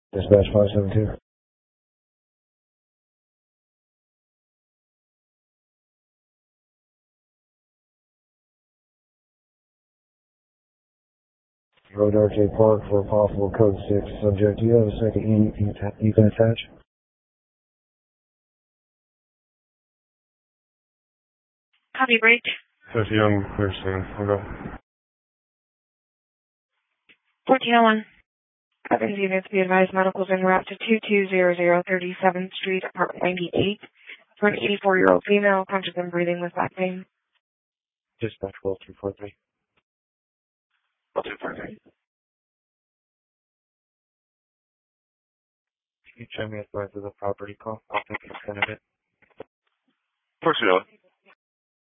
Dispatch 572. Road RJ Park for a possible code 6 subject. Do you have a second unit you can attach? Copy, break. 50 on clear stand. We'll go. 1401. Evans units be advised medicals en route to 2200 37th Street, apartment 98, for an 84-year-old female conscious and breathing with back pain. Dispatch 12343. 243. Can you check me advice of the property call? I'll take extent of it. Of course you know.